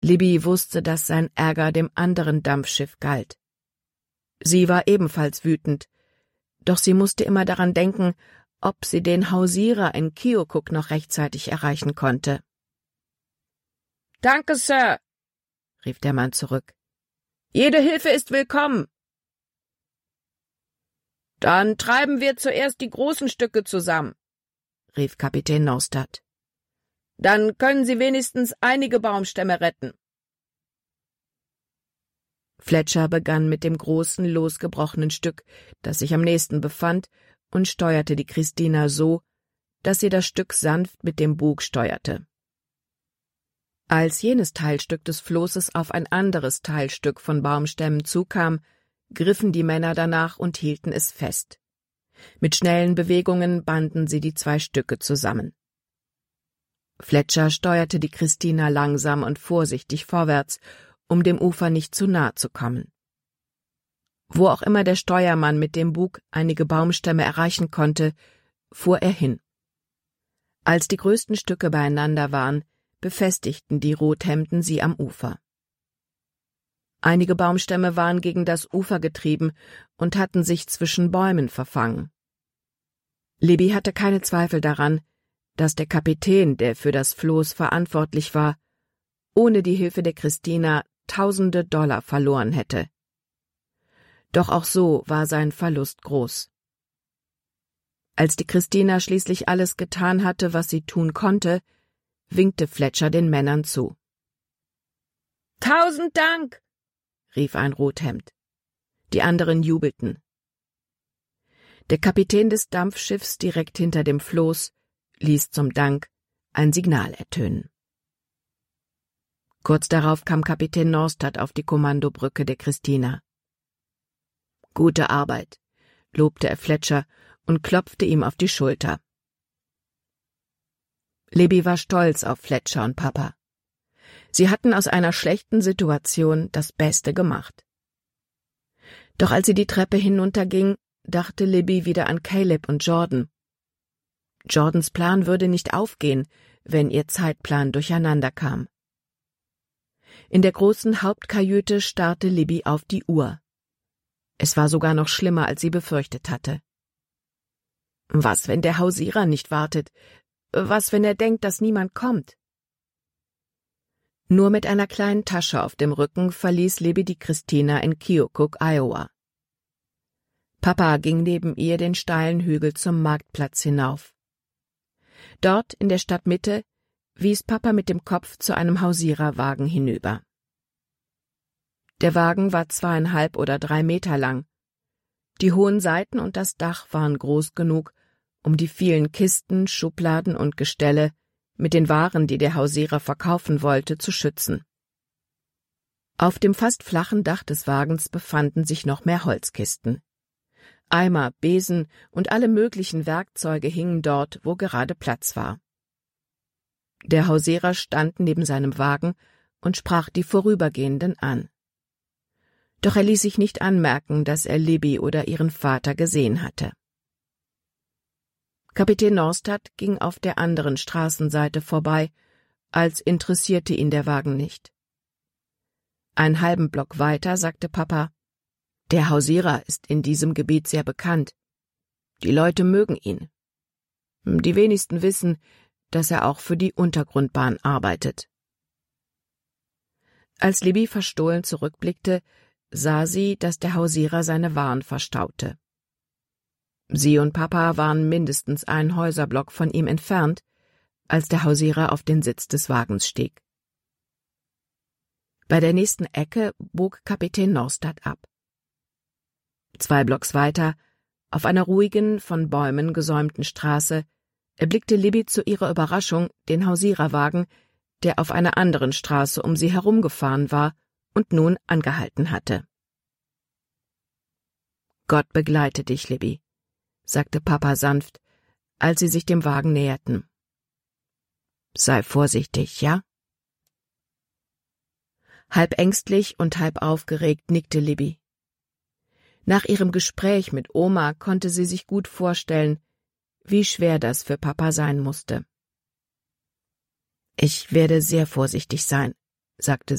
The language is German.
Libby wusste, dass sein Ärger dem anderen Dampfschiff galt. Sie war ebenfalls wütend, doch sie musste immer daran denken, ob sie den Hausierer in Keokuk noch rechtzeitig erreichen konnte. »Danke, Sir«, rief der Mann zurück. »Jede Hilfe ist willkommen.« »Dann treiben wir zuerst die großen Stücke zusammen«, rief Kapitän Norstad. »Dann können Sie wenigstens einige Baumstämme retten.« Fletcher begann mit dem großen, losgebrochenen Stück, das sich am nächsten befand, und steuerte die Christina so, dass sie das Stück sanft mit dem Bug steuerte. Als jenes Teilstück des Flosses auf ein anderes Teilstück von Baumstämmen zukam, griffen die Männer danach und hielten es fest. Mit schnellen Bewegungen banden sie die zwei Stücke zusammen. Fletcher steuerte die Christina langsam und vorsichtig vorwärts, um dem Ufer nicht zu nahe zu kommen. Wo auch immer der Steuermann mit dem Bug einige Baumstämme erreichen konnte, fuhr er hin. Als die größten Stücke beieinander waren, befestigten die Rothemden sie am Ufer. Einige Baumstämme waren gegen das Ufer getrieben und hatten sich zwischen Bäumen verfangen. Libby hatte keine Zweifel daran, dass der Kapitän, der für das Floß verantwortlich war, ohne die Hilfe der Christina Tausende Dollar verloren hätte. Doch auch so war sein Verlust groß. Als die Christina schließlich alles getan hatte, was sie tun konnte, winkte Fletcher den Männern zu. »1000 Dank«, rief ein Rothemd. Die anderen jubelten. Der Kapitän des Dampfschiffs direkt hinter dem Floß ließ zum Dank ein Signal ertönen. Kurz darauf kam Kapitän Norstad auf die Kommandobrücke der Christina. »Gute Arbeit«, lobte er Fletcher und klopfte ihm auf die Schulter. Libby war stolz auf Fletcher und Papa. Sie hatten aus einer schlechten Situation das Beste gemacht. Doch als sie die Treppe hinunterging, dachte Libby wieder an Caleb und Jordan. Jordans Plan würde nicht aufgehen, wenn ihr Zeitplan durcheinander kam. In der großen Hauptkajüte starrte Libby auf die Uhr. Es war sogar noch schlimmer, als sie befürchtet hatte. Was, wenn der Hausierer nicht wartet? Was, wenn er denkt, dass niemand kommt? Nur mit einer kleinen Tasche auf dem Rücken verließ Libby die Christina in Keokuk, Iowa. Papa ging neben ihr den steilen Hügel zum Marktplatz hinauf. Dort in der Stadtmitte wies Papa mit dem Kopf zu einem Hausiererwagen hinüber. Der Wagen war 2,5 oder 3 Meter lang. Die hohen Seiten und das Dach waren groß genug, um die vielen Kisten, Schubladen und Gestelle mit den Waren, die der Hausierer verkaufen wollte, zu schützen. Auf dem fast flachen Dach des Wagens befanden sich noch mehr Holzkisten. Eimer, Besen und alle möglichen Werkzeuge hingen dort, wo gerade Platz war. Der Hausierer stand neben seinem Wagen und sprach die Vorübergehenden an. Doch er ließ sich nicht anmerken, dass er Libby oder ihren Vater gesehen hatte. Kapitän Norstad ging auf der anderen Straßenseite vorbei, als interessierte ihn der Wagen nicht. Einen halben Block weiter sagte Papa, »Der Hausierer ist in diesem Gebiet sehr bekannt. Die Leute mögen ihn. Die wenigsten wissen, dass er auch für die Untergrundbahn arbeitet.« Als Libby verstohlen zurückblickte, sah sie, dass der Hausierer seine Waren verstaute. Sie und Papa waren mindestens einen Häuserblock von ihm entfernt, als der Hausierer auf den Sitz des Wagens stieg. Bei der nächsten Ecke bog Kapitän Norstad ab. 2 Blocks weiter, auf einer ruhigen, von Bäumen gesäumten Straße, erblickte Libby zu ihrer Überraschung den Hausiererwagen, der auf einer anderen Straße um sie herumgefahren war und nun angehalten hatte. »Gott begleite dich, Libby«, sagte Papa sanft, als sie sich dem Wagen näherten. »Sei vorsichtig, ja?« Halb ängstlich und halb aufgeregt nickte Libby. Nach ihrem Gespräch mit Oma konnte sie sich gut vorstellen, wie schwer das für Papa sein musste. »Ich werde sehr vorsichtig sein«, sagte